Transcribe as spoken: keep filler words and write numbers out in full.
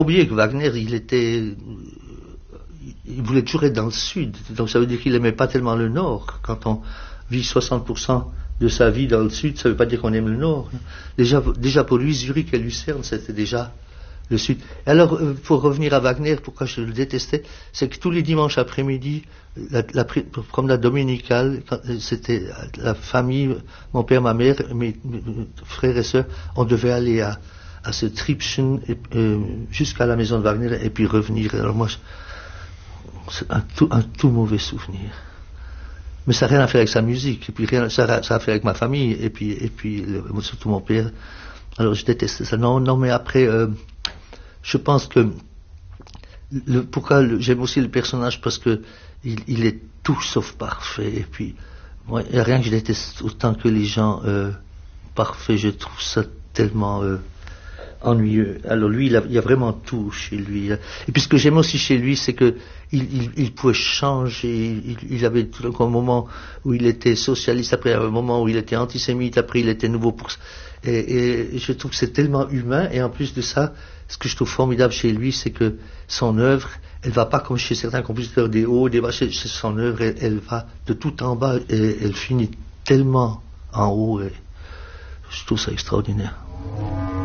Oubliez que Wagner, il était, il voulait toujours être dans le sud, donc ça veut dire qu'il n'aimait pas tellement le nord. Quand on vit soixante pour cent de sa vie dans le sud, ça ne veut pas dire qu'on aime le nord. Déjà, déjà pour lui, Zurich et Lucerne, c'était déjà le sud. Alors, pour revenir à Wagner, pourquoi je le détestais, c'est que tous les dimanches après-midi, la, la promenade dominicale, c'était la famille, mon père, ma mère, mes, mes frères et sœurs, on devait aller à à ce Tripchen euh, jusqu'à la maison de Wagner et puis revenir. Alors moi, c'est un tout, un tout mauvais souvenir. Mais ça n'a rien à faire avec sa musique, et puis rien, ça, ça a à faire avec ma famille, et puis, et puis le, surtout mon père. Alors je déteste ça. Non, non, mais après, euh, je pense que le, pourquoi le, j'aime aussi le personnage, parce que il, il est tout sauf parfait, et puis moi, il n'y a rien que je déteste autant que les gens euh, parfaits. Je trouve ça tellement euh, ennuyeux. Alors lui, il, a, il y a vraiment tout chez lui. Et puis ce que j'aime aussi chez lui, c'est que il, il, il pouvait changer. Il, il avait tout un moment où il était socialiste, après un moment où il était antisémite, après il était nouveau pour. Et, et je trouve que c'est tellement humain. Et en plus de ça, ce que je trouve formidable chez lui, c'est que son œuvre, elle va pas comme chez certains compositeurs des hauts, des bas. Chez, chez son œuvre, elle, elle va de tout en bas et elle finit tellement en haut. Et je trouve ça extraordinaire.